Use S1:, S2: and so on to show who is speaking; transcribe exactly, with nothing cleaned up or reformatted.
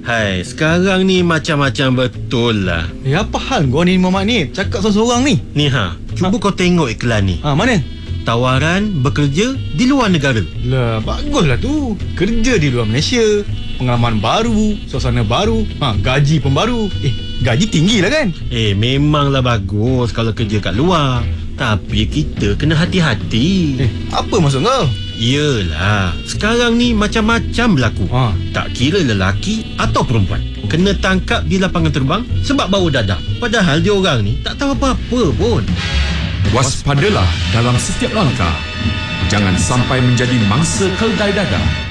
S1: Hai, sekarang ni macam-macam betul lah.
S2: Eh, apa hal kau ni Muhammad ni? Cakap seorang-seorang ni.
S1: Ni ha, cuba ha? kau tengok iklan ni.
S2: Ha, mana?
S1: Tawaran bekerja di luar negara.
S2: Lah, baguslah tu. Kerja di luar Malaysia, pengalaman baru, suasana baru, ha, gaji pun baru. Eh, gaji tinggi lah kan?
S1: Eh, memanglah bagus kalau kerja kat luar. Tapi kita kena hati-hati.
S2: Eh, apa maksud kau?
S1: Yelah, sekarang ni macam-macam berlaku.
S2: Ha.
S1: Tak kira lelaki atau perempuan kena tangkap di lapangan terbang sebab bau dadah. Padahal diorang ni tak tahu apa-apa pun.
S3: Waspadalah dalam setiap langkah. Jangan sampai menjadi mangsa keldai dadah.